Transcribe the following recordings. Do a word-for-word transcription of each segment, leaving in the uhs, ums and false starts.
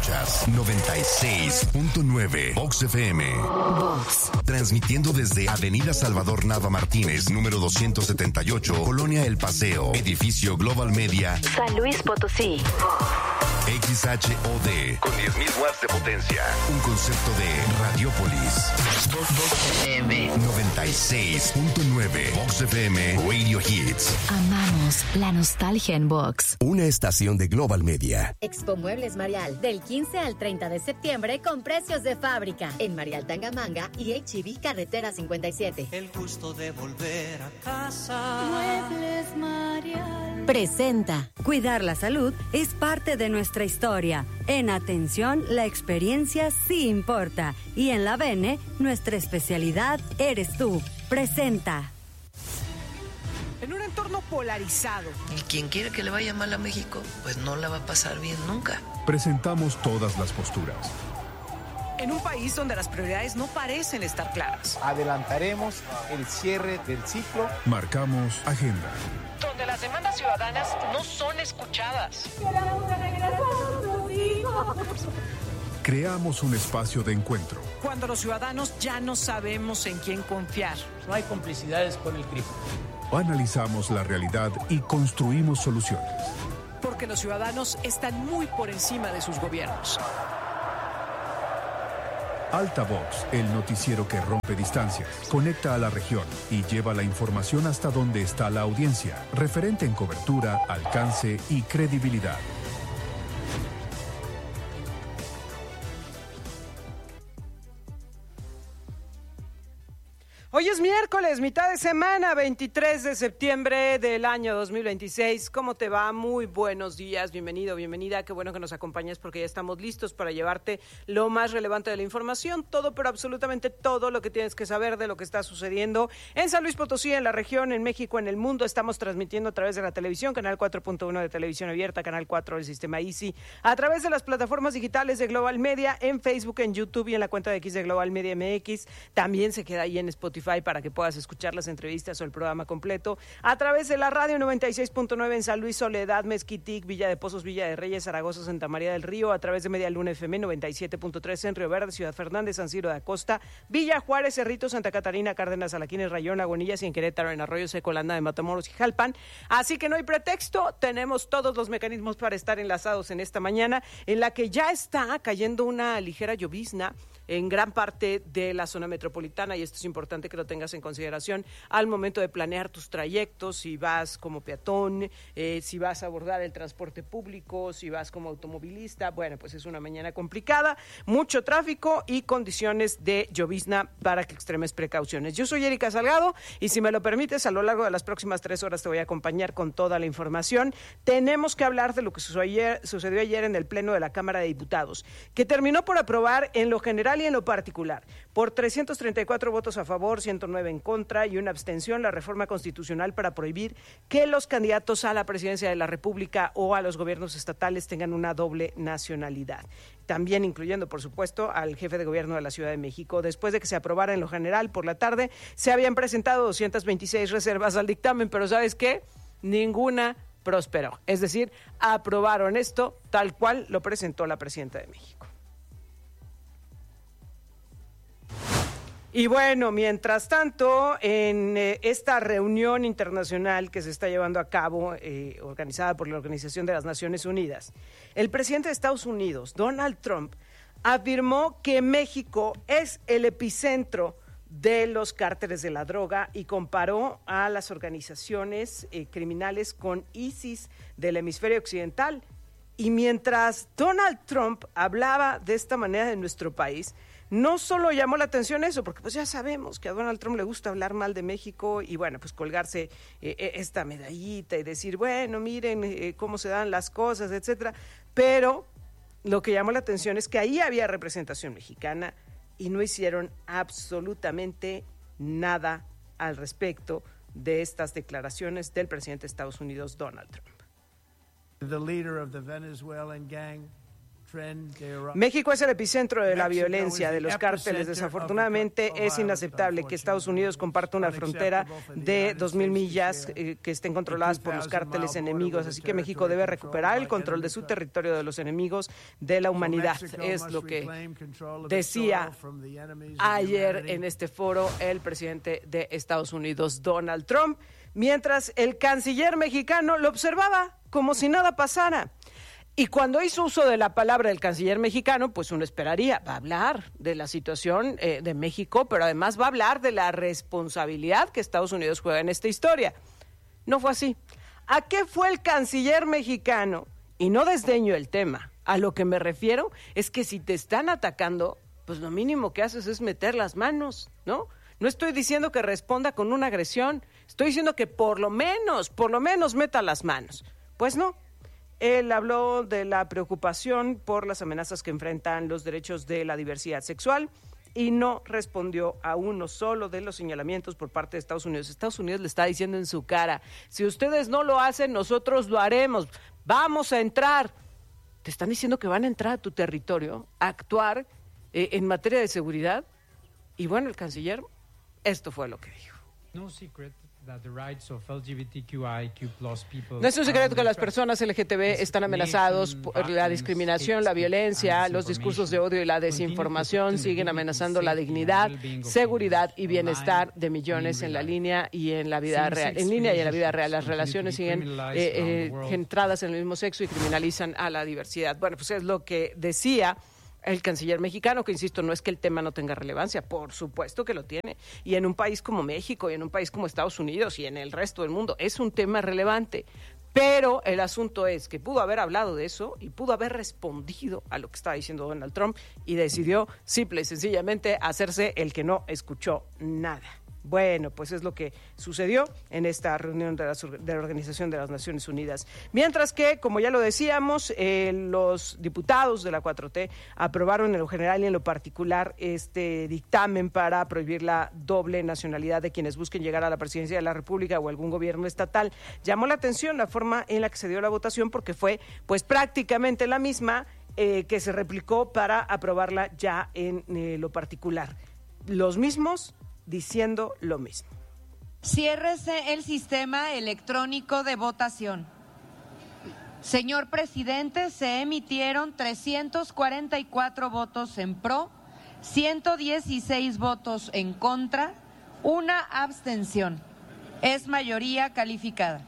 Escuchas noventa y seis punto nueve Vox F M. Vox. Transmitiendo desde Avenida Salvador Nava Martínez, número doscientos setenta y ocho, Colonia El Paseo, Edificio Global Media, San Luis Potosí. X H O D, con diez mil watts de potencia. Un concepto de Radiopolis. Vox F M. noventa y seis punto nueve Vox F M Radio Hits. Amamos la nostalgia en Vox. Una estación de Global Media. Expo Muebles Marial, del quince al treinta de septiembre con precios de fábrica. En Marial Tangamanga y H E B Carretera cincuenta y siete. El gusto de volver a casa. Muebles Marial. Presenta. Cuidar la salud es parte de nuestra historia. En Atención, la experiencia sí importa. Y en la Bene, nuestra especialidad eres tú. Presenta. En un entorno polarizado. Y quien quiera que le vaya mal a México, pues no la va a pasar bien nunca. Presentamos todas las posturas. En un país donde las prioridades no parecen estar claras. Adelantaremos el cierre del ciclo. Marcamos agenda. Donde las demandas ciudadanas no son escuchadas. Queremos que regresen nuestros hijos. Creamos un espacio de encuentro. Cuando los ciudadanos ya no sabemos en quién confiar. No hay complicidades con el crimen. Analizamos la realidad y construimos soluciones. Porque los ciudadanos están muy por encima de sus gobiernos. Altavox, el noticiero que rompe distancias, conecta a la región y lleva la información hasta donde está la audiencia, referente en cobertura, alcance y credibilidad. Hoy es miércoles, mitad de semana, veintitrés de septiembre del año dos mil veintiséis. ¿Cómo te va? Muy buenos días, bienvenido, bienvenida. Qué bueno que nos acompañes porque ya estamos listos para llevarte lo más relevante de la información. Todo, pero absolutamente todo lo que tienes que saber de lo que está sucediendo en San Luis Potosí, en la región, en México, en el mundo. Estamos transmitiendo a través de la televisión, canal cuatro punto uno de televisión abierta, canal cuatro del sistema Easy, a través de las plataformas digitales de Global Media, en Facebook, en YouTube y en la cuenta de X de Global Media M X. También se queda ahí en Spotify para que puedas escuchar las entrevistas o el programa completo, a través de la radio noventa y seis punto nueve en San Luis, Soledad, Mezquitic, Villa de Pozos, Villa de Reyes, Zaragoza, Santa María del Río, a través de Media Luna F M noventa y siete punto tres en Río Verde, Ciudad Fernández, San Ciro de Acosta, Villa Juárez, Cerrito, Santa Catarina, Cárdenas, Alaquines, Rayón, Aguanillas y en Querétaro, en Arroyo Seco, Landa de Matamoros y Jalpan. Así que no hay pretexto, tenemos todos los mecanismos para estar enlazados en esta mañana, en la que ya está cayendo una ligera llovizna en gran parte de la zona metropolitana, y esto es importante que lo tengas en consideración al momento de planear tus trayectos, si vas como peatón, eh, si vas a abordar el transporte público, si vas como automovilista. Bueno, pues es una mañana complicada, mucho tráfico y condiciones de llovizna para que extremes precauciones. Yo soy Erika Salgado y si me lo permites, a lo largo de las próximas tres horas te voy a acompañar con toda la información. Tenemos que hablar de lo que sucedió ayer, sucedió ayer en el Pleno de la Cámara de Diputados, que terminó por aprobar en lo general y en lo particular, por trescientos treinta y cuatro votos a favor, ciento nueve en contra y una abstención, la reforma constitucional para prohibir que los candidatos a la presidencia de la República o a los gobiernos estatales tengan una doble nacionalidad. También incluyendo, por supuesto, al jefe de gobierno de la Ciudad de México. Después de que se aprobara en lo general por la tarde, se habían presentado doscientas veintiséis reservas al dictamen, pero ¿sabes qué? Ninguna prosperó. Es decir, aprobaron esto tal cual lo presentó la presidenta de México. Y bueno, mientras tanto, en eh, esta reunión internacional que se está llevando a cabo, eh, organizada por la Organización de las Naciones Unidas, el presidente de Estados Unidos, Donald Trump, afirmó que México es el epicentro de los cárteles de la droga y comparó a las organizaciones eh, criminales con ISIS del hemisferio occidental. Y mientras Donald Trump hablaba de esta manera de nuestro país, no solo llamó la atención eso, porque pues ya sabemos que a Donald Trump le gusta hablar mal de México y bueno, pues colgarse eh, esta medallita y decir, bueno, miren eh, cómo se dan las cosas, etcétera. Pero lo que llamó la atención es que ahí había representación mexicana y no hicieron absolutamente nada al respecto de estas declaraciones del presidente de Estados Unidos, Donald Trump. The leader of the Venezuelan gang México es el epicentro de la violencia de los cárteles. Desafortunadamente, es inaceptable que Estados Unidos comparta una frontera de dos mil millas eh, que estén controladas por los cárteles enemigos. Así que México debe recuperar el control de su territorio de los enemigos de la humanidad. Es lo que decía ayer en este foro el presidente de Estados Unidos, Donald Trump, mientras el canciller mexicano lo observaba como si nada pasara. Y cuando hizo uso de la palabra del canciller mexicano, pues uno esperaría, va a hablar de la situación eh, de México, pero además va a hablar de la responsabilidad que Estados Unidos juega en esta historia. No fue así. ¿A qué fue el canciller mexicano? Y no desdeño el tema. A lo que me refiero es que si te están atacando, pues lo mínimo que haces es meter las manos, ¿no? No estoy diciendo que responda con una agresión, estoy diciendo que por lo menos, por lo menos meta las manos. Pues no. Él habló de la preocupación por las amenazas que enfrentan los derechos de la diversidad sexual y no respondió a uno solo de los señalamientos por parte de Estados Unidos. Estados Unidos le está diciendo en su cara, si ustedes no lo hacen, nosotros lo haremos, vamos a entrar. Te están diciendo que van a entrar a tu territorio, a actuar eh, en materia de seguridad. Y bueno, el canciller, esto fue lo que dijo. No secret. No es un secreto que las personas L G T B están amenazados por la discriminación, la violencia, los discursos de odio y la desinformación siguen amenazando la dignidad, seguridad y bienestar de millones en la línea y en la vida real. En línea y en la vida real, las relaciones siguen eh, eh, centradas en el mismo sexo y criminalizan a la diversidad. Bueno, pues es lo que decía el canciller mexicano, que insisto, no es que el tema no tenga relevancia, por supuesto que lo tiene, y en un país como México, y en un país como Estados Unidos, y en el resto del mundo, es un tema relevante, pero el asunto es que pudo haber hablado de eso, y pudo haber respondido a lo que estaba diciendo Donald Trump, y decidió simple y sencillamente hacerse el que no escuchó nada. Bueno, pues es lo que sucedió en esta reunión de la, de la Organización de las Naciones Unidas. Mientras que, como ya lo decíamos, eh, los diputados de la cuatro T aprobaron en lo general y en lo particular este dictamen para prohibir la doble nacionalidad de quienes busquen llegar a la presidencia de la República o algún gobierno estatal. Llamó la atención la forma en la que se dio la votación porque fue pues prácticamente la misma eh, que se replicó para aprobarla ya en eh, lo particular. Los mismos diciendo lo mismo. Ciérrese el sistema electrónico de votación. Señor presidente, se emitieron trescientos cuarenta y cuatro votos en pro, ciento dieciséis votos en contra, una abstención. Es mayoría calificada.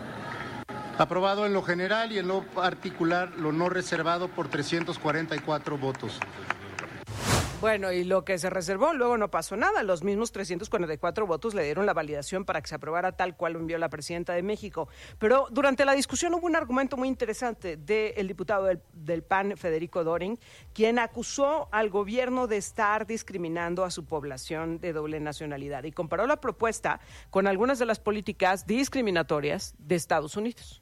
Aprobado en lo general y en lo particular, lo no reservado por trescientos cuarenta y cuatro votos. Bueno, y lo que se reservó, luego no pasó nada. Los mismos trescientos cuarenta y cuatro votos le dieron la validación para que se aprobara tal cual lo envió la presidenta de México. Pero durante la discusión hubo un argumento muy interesante del diputado del, del P A N, Federico Doring, quien acusó al gobierno de estar discriminando a su población de doble nacionalidad y comparó la propuesta con algunas de las políticas discriminatorias de Estados Unidos.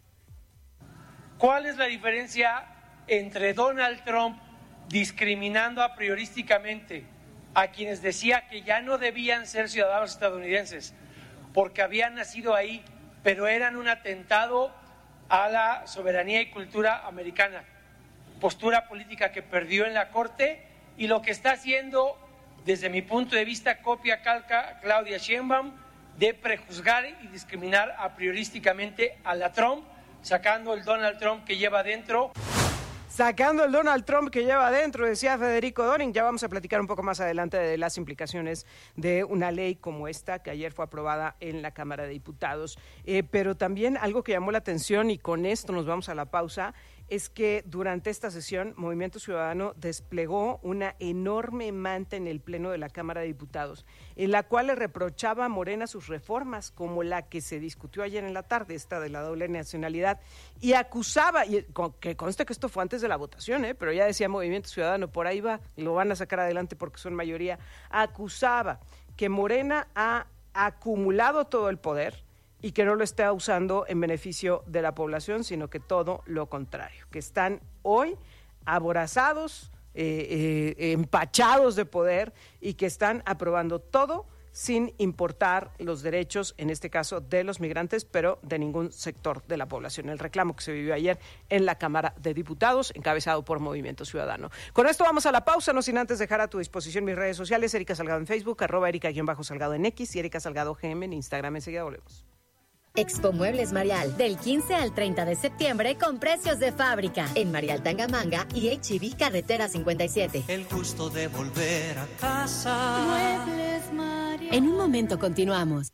¿Cuál es la diferencia entre Donald Trump discriminando a priorísticamente a quienes decía que ya no debían ser ciudadanos estadounidenses porque habían nacido ahí, pero eran un atentado a la soberanía y cultura americana? Postura política que perdió en la Corte, y lo que está haciendo, desde mi punto de vista, copia calca Claudia Sheinbaum, de prejuzgar y discriminar a priorísticamente a la Trump, sacando el Donald Trump que lleva adentro. Sacando el Donald Trump que lleva adentro, decía Federico Doring. Ya vamos a platicar un poco más adelante de las implicaciones de una ley como esta que ayer fue aprobada en la Cámara de Diputados. Eh, pero también algo que llamó la atención, y con esto nos vamos a la pausa, es que durante esta sesión Movimiento Ciudadano desplegó una enorme manta en el Pleno de la Cámara de Diputados, en la cual le reprochaba a Morena sus reformas, como la que se discutió ayer en la tarde, esta de la doble nacionalidad, y acusaba, y que conste que esto fue antes de la votación, ¿eh? pero ya decía Movimiento Ciudadano, por ahí va, lo van a sacar adelante porque son mayoría, acusaba que Morena ha acumulado todo el poder y que no lo está usando en beneficio de la población, sino que todo lo contrario, que están hoy aborazados, eh, eh, empachados de poder y que están aprobando todo sin importar los derechos, en este caso de los migrantes, pero de ningún sector de la población. El reclamo que se vivió ayer en la Cámara de Diputados, encabezado por Movimiento Ciudadano. Con esto vamos a la pausa, no sin antes dejar a tu disposición mis redes sociales, Erika Salgado en Facebook, arroba Erika-Salgado en X y Erika Salgado G M en Instagram. Enseguida volvemos. Expo Muebles Marial, del quince al treinta de septiembre con precios de fábrica en Marial Tangamanga y H E B Carretera cincuenta y siete. El gusto de volver a casa. Muebles Marial. En un momento continuamos.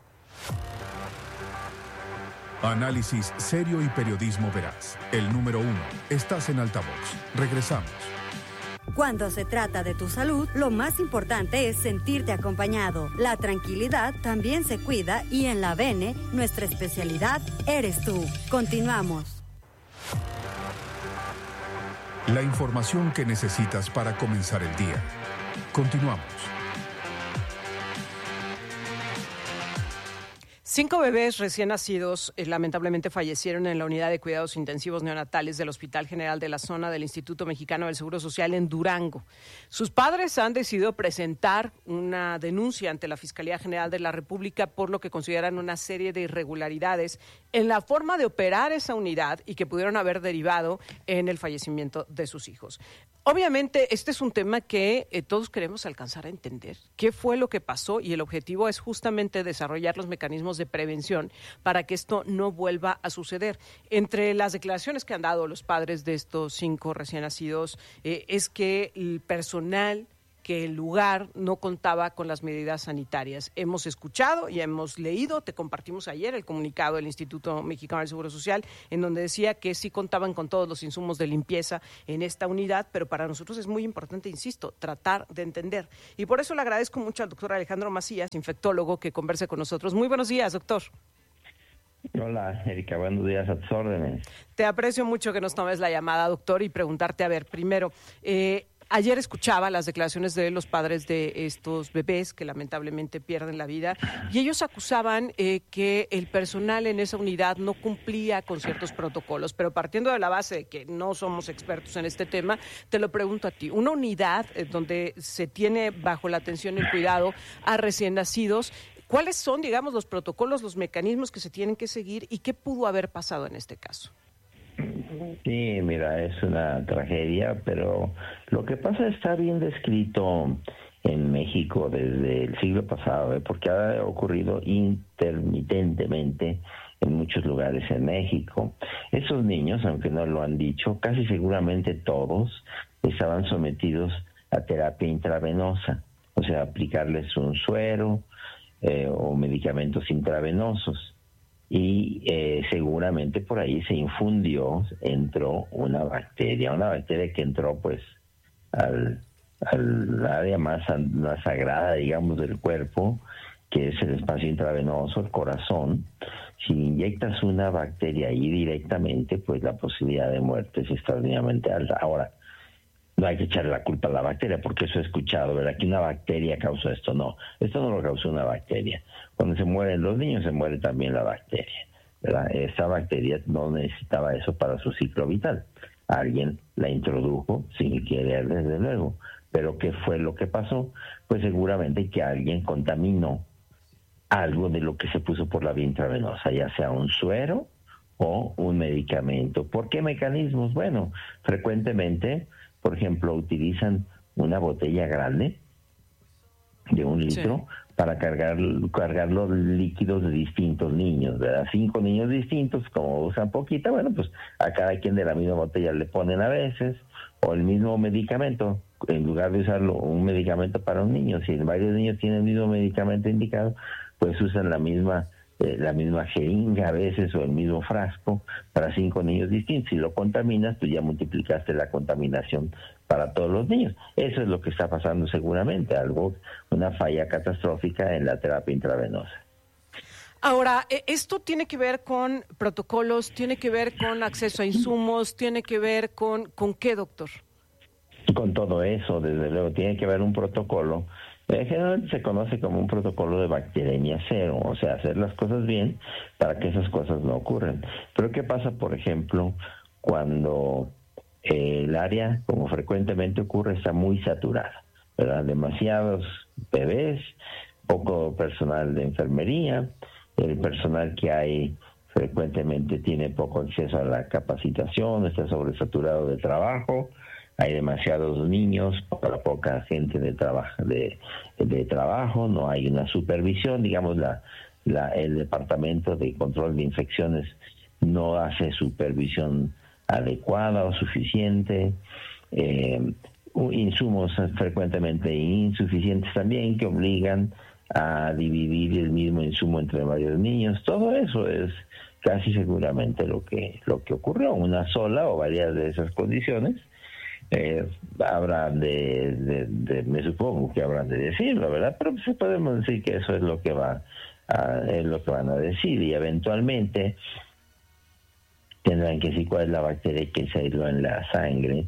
Análisis serio y periodismo veraz. El número uno. Estás en Altavoz. Regresamos. Cuando se trata de tu salud, lo más importante es sentirte acompañado. La tranquilidad también se cuida y en la V N, nuestra especialidad eres tú. Continuamos. La información que necesitas para comenzar el día. Continuamos. Cinco bebés recién nacidos eh, lamentablemente fallecieron en la unidad de cuidados intensivos neonatales del Hospital General de la Zona del Instituto Mexicano del Seguro Social en Durango. Sus padres han decidido presentar una denuncia ante la Fiscalía General de la República por lo que consideran una serie de irregularidades en la forma de operar esa unidad y que pudieron haber derivado en el fallecimiento de sus hijos. Obviamente, este es un tema que eh, todos queremos alcanzar a entender. ¿Qué fue lo que pasó? Y el objetivo es justamente desarrollar los mecanismos de prevención para que esto no vuelva a suceder. Entre las declaraciones que han dado los padres de estos cinco recién nacidos eh, es que el personal, que el lugar no contaba con las medidas sanitarias. Hemos escuchado y hemos leído, te compartimos ayer el comunicado del Instituto Mexicano del Seguro Social, en donde decía que sí contaban con todos los insumos de limpieza en esta unidad, pero para nosotros es muy importante, insisto, tratar de entender. Y por eso le agradezco mucho al doctor Alejandro Macías, infectólogo, que converse con nosotros. Muy buenos días, doctor. Hola, Erika, buenos días, a tus órdenes. Te aprecio mucho que nos tomes la llamada, doctor, y preguntarte, a ver, primero, eh, ayer escuchaba las declaraciones de los padres de estos bebés que lamentablemente pierden la vida y ellos acusaban eh, que el personal en esa unidad no cumplía con ciertos protocolos, pero partiendo de la base de que no somos expertos en este tema, te lo pregunto a ti. Una unidad eh, donde se tiene bajo la atención y el cuidado a recién nacidos, ¿cuáles son, digamos, los protocolos, los mecanismos que se tienen que seguir y qué pudo haber pasado en este caso? Sí, mira, es una tragedia, pero lo que pasa está bien descrito en México desde el siglo pasado, ¿eh? porque ha ocurrido intermitentemente en muchos lugares en México. Esos niños, aunque no lo han dicho, casi seguramente todos estaban sometidos a terapia intravenosa, o sea, aplicarles un suero eh, o medicamentos intravenosos. Y eh, seguramente por ahí se infundió, entró una bacteria, una bacteria que entró pues al, al área más, más sagrada, digamos, del cuerpo, que es el espacio intravenoso, el corazón. Si inyectas una bacteria ahí directamente, pues la posibilidad de muerte es extraordinariamente alta. Ahora, no hay que echarle la culpa a la bacteria, porque eso he escuchado, ¿verdad? Que una bacteria causó esto. No, esto no lo causó una bacteria. Cuando se mueren los niños, se muere también la bacteria, ¿verdad? Esa bacteria no necesitaba eso para su ciclo vital. Alguien la introdujo sin querer, desde luego. Pero ¿qué fue lo que pasó? Pues seguramente que alguien contaminó algo de lo que se puso por la vía intravenosa, ya sea un suero o un medicamento. ¿Por qué mecanismos? Bueno, frecuentemente, por ejemplo, utilizan una botella grande de un litro sí. para cargar, cargar los líquidos de distintos niños, ¿verdad? Cinco niños distintos, como usan poquita, bueno, pues a cada quien de la misma botella le ponen a veces, o el mismo medicamento, en lugar de usarlo un medicamento para un niño, si varios niños tienen el mismo medicamento indicado, pues usan la misma eh, la misma jeringa a veces o el mismo frasco para cinco niños distintos. Si lo contaminas, tú ya multiplicaste la contaminación para todos los niños. Eso es lo que está pasando seguramente, algo, una falla catastrófica en la terapia intravenosa. Ahora, esto tiene que ver con protocolos, tiene que ver con acceso a insumos, tiene que ver con, ¿con qué, doctor? Con todo eso, desde luego, tiene que haber un protocolo. Generalmente se conoce como un protocolo de bacteremia cero, o sea, hacer las cosas bien para que esas cosas no ocurran. Pero ¿qué pasa, por ejemplo, cuando eh, el área, como frecuentemente ocurre, está muy saturada, ¿verdad? Demasiados bebés poco personal de enfermería, el personal que hay frecuentemente tiene poco acceso a la capacitación, está sobresaturado de trabajo, hay demasiados niños para poca gente de trabajo, de, de trabajo, no hay una supervisión, digamos, la, la el Departamento de Control de Infecciones no hace supervisión adecuada o suficiente, eh, insumos frecuentemente insuficientes también que obligan a dividir el mismo insumo entre varios niños. Todo eso es casi seguramente lo que lo que ocurrió, una sola o varias de esas condiciones. Eh, habrán de, de, de, me supongo que habrán de decirlo, ¿verdad? Pero pues podemos decir que eso es lo que va a, es lo que van a decir, y eventualmente tendrán que decir cuál es la bacteria que se aisló en la sangre,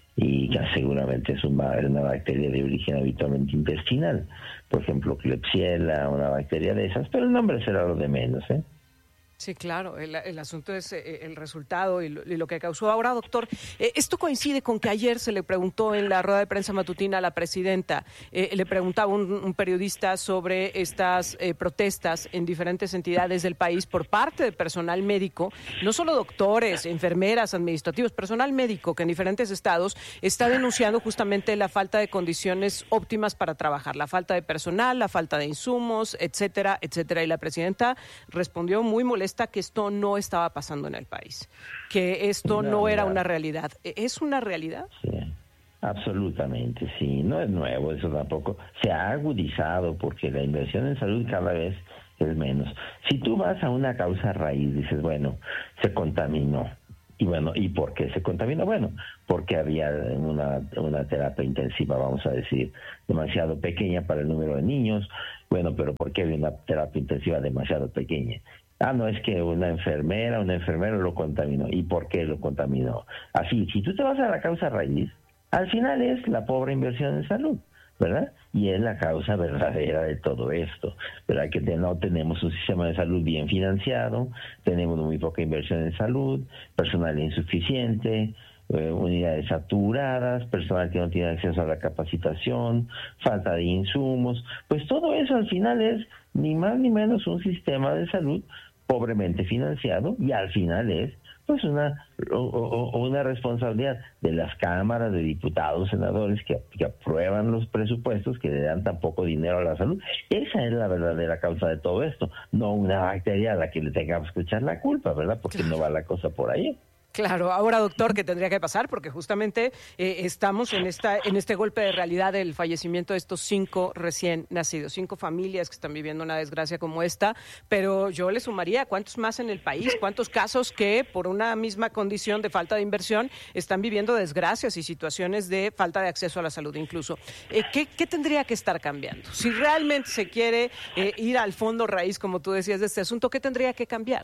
y que seguramente es una, una bacteria de origen habitualmente intestinal, por ejemplo Klebsiella, una bacteria de esas, pero el nombre será lo de menos, ¿eh? Sí, claro, el, el asunto es eh, el resultado y lo, y lo que causó. Ahora, doctor, eh, esto coincide con que ayer se le preguntó en la rueda de prensa matutina a la presidenta, eh, le preguntaba un, un periodista sobre estas eh, protestas en diferentes entidades del país por parte de personal médico, no solo doctores, enfermeras, administrativos, personal médico que en diferentes estados está denunciando justamente la falta de condiciones óptimas para trabajar, la falta de personal, la falta de insumos, etcétera, etcétera. Y la presidenta respondió muy molesta que esto no estaba pasando en el país, que esto no, no era una realidad. ¿Es una realidad? Sí, absolutamente, sí. No es nuevo eso tampoco. Se ha agudizado porque la inversión en salud cada vez es menos. Si tú vas a una causa raíz, dices, bueno, se contaminó. Y bueno, ¿y por qué se contaminó? Bueno, porque había una, una terapia intensiva, vamos a decir, demasiado pequeña para el número de niños. Bueno, pero ¿por qué había una terapia intensiva demasiado pequeña? Ah, no, es que una enfermera, un enfermero lo contaminó. ¿Y por qué lo contaminó? Así, si tú te vas a la causa raíz, al final es la pobre inversión en salud, ¿verdad? Y es la causa verdadera de todo esto, ¿verdad? Que no tenemos un sistema de salud bien financiado, tenemos muy poca inversión en salud, personal insuficiente, eh, unidades saturadas, personal que no tiene acceso a la capacitación, falta de insumos. Pues todo eso al final es ni más ni menos un sistema de salud pobremente financiado, y al final es pues una o, o, una responsabilidad de las cámaras de diputados, senadores que, que aprueban los presupuestos, que le dan tan poco dinero a la salud. Esa es la verdadera causa de todo esto, no una bacteria a la que le tengamos que echar la culpa, ¿verdad? Porque no va la cosa por ahí. Claro, ahora, doctor, ¿qué tendría que pasar? Porque justamente eh, estamos en esta en este golpe de realidad del fallecimiento de estos cinco recién nacidos, cinco familias que están viviendo una desgracia como esta, pero yo le sumaría, ¿cuántos más en el país? ¿Cuántos casos que por una misma condición de falta de inversión están viviendo desgracias y situaciones de falta de acceso a la salud incluso? Eh, ¿qué, ¿Qué tendría que estar cambiando? Si realmente se quiere eh, ir al fondo raíz, como tú decías, de este asunto, ¿qué tendría que cambiar?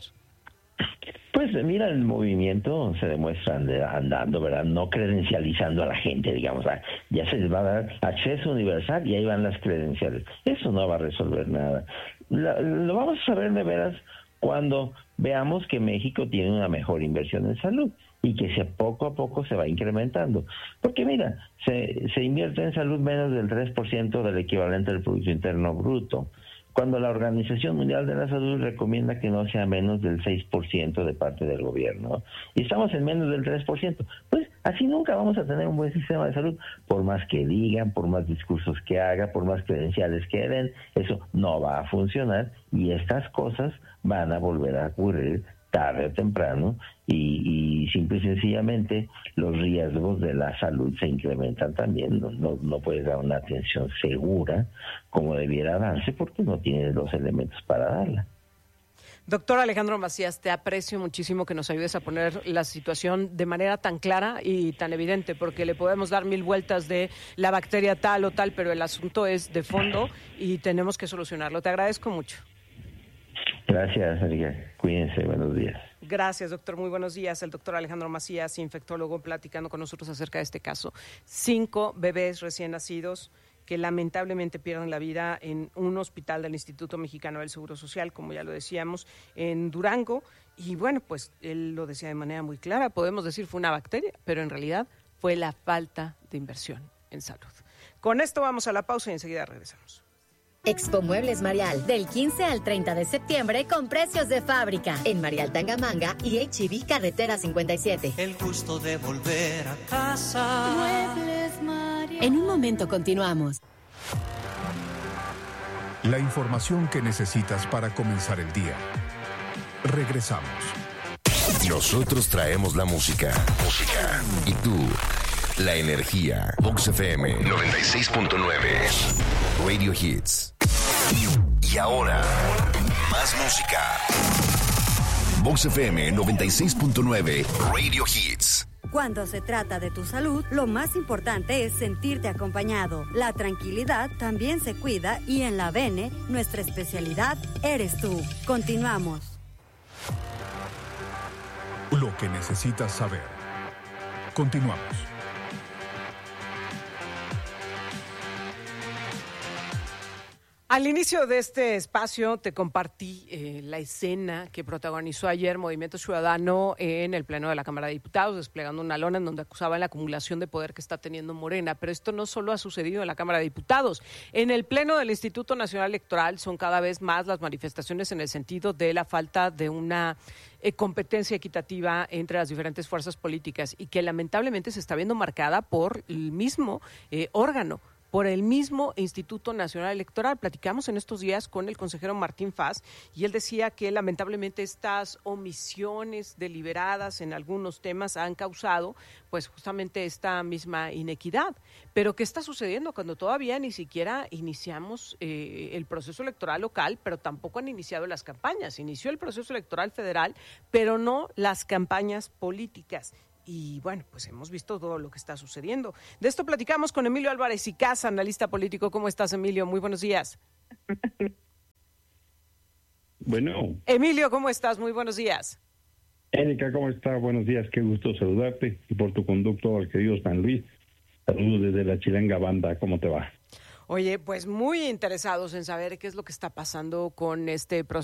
Pues mira, el movimiento se demuestra andando, ¿verdad? No credencializando a la gente, digamos. Ya se les va a dar acceso universal y ahí van las credenciales. Eso no va a resolver nada. Lo, lo vamos a saber de veras cuando veamos que México tiene una mejor inversión en salud y que se, poco a poco se va incrementando. Porque mira, se, se invierte en salud menos del tres por ciento del equivalente del Producto Interno Bruto, cuando la Organización Mundial de la Salud recomienda que no sea menos del seis por ciento de parte del gobierno, y estamos en menos del tres por ciento. Pues así nunca vamos a tener un buen sistema de salud, por más que digan, por más discursos que haga, por más credenciales que den, eso no va a funcionar, y estas cosas van a volver a ocurrir tarde o temprano, y, y simple y sencillamente los riesgos de la salud se incrementan también. No, no, no puedes dar una atención segura como debiera darse porque no tienes los elementos para darla. Doctor Alejandro Macías, te aprecio muchísimo que nos ayudes a poner la situación de manera tan clara y tan evidente, porque le podemos dar mil vueltas de la bacteria tal o tal, pero el asunto es de fondo y tenemos que solucionarlo. Te agradezco mucho. Gracias, Erika. Cuídense. Buenos días. Gracias, doctor. Muy buenos días. El doctor Alejandro Macías, infectólogo, platicando con nosotros acerca de este caso. Cinco bebés recién nacidos que lamentablemente pierden la vida en un hospital del Instituto Mexicano del Seguro Social, como ya lo decíamos, en Durango. Y bueno, pues él lo decía de manera muy clara, podemos decir fue una bacteria, pero en realidad fue la falta de inversión en salud. Con esto vamos a la pausa y enseguida regresamos. Expo Muebles Marial, del quince al treinta de septiembre con precios de fábrica. En Marial Tangamanga y H E B Carretera cincuenta y siete. El gusto de volver a casa. Muebles Marial. En un momento continuamos. La información que necesitas para comenzar el día. Regresamos. Nosotros traemos la música. Música. Y tú, la energía. Vox F M noventa y seis punto nueve. Radio Hits. Y ahora, más música. Vox F M noventa y seis punto nueve. Radio Hits. Cuando se trata de tu salud, lo más importante es sentirte acompañado. La tranquilidad también se cuida y en la V N, nuestra especialidad eres tú. Continuamos. Lo que necesitas saber. Continuamos. Al inicio de este espacio te compartí eh, la escena que protagonizó ayer Movimiento Ciudadano en el Pleno de la Cámara de Diputados, desplegando una lona en donde acusaban la acumulación de poder que está teniendo Morena. Pero esto no solo ha sucedido en la Cámara de Diputados. En el Pleno del Instituto Nacional Electoral son cada vez más las manifestaciones en el sentido de la falta de una eh, competencia equitativa entre las diferentes fuerzas políticas y que lamentablemente se está viendo marcada por el mismo eh, órgano, por el mismo Instituto Nacional Electoral. Platicamos en estos días con el consejero Martín Faz y él decía que lamentablemente estas omisiones deliberadas en algunos temas han causado pues justamente esta misma inequidad. Pero ¿qué está sucediendo cuando todavía ni siquiera iniciamos eh, el proceso electoral local, pero tampoco han iniciado las campañas? Inició el proceso electoral federal, pero no las campañas políticas. Y bueno, pues hemos visto todo lo que está sucediendo. De esto platicamos con Emilio Álvarez y Casa, analista político. ¿Cómo estás, Emilio? Muy buenos días. Bueno. Emilio, ¿cómo estás? Muy buenos días. Erika, ¿cómo estás? Buenos días, qué gusto saludarte. Y por tu conducto al querido San Luis. Saludos desde la Chilanga Banda. ¿Cómo te va? Oye, pues muy interesados en saber qué es lo que está pasando con este proceso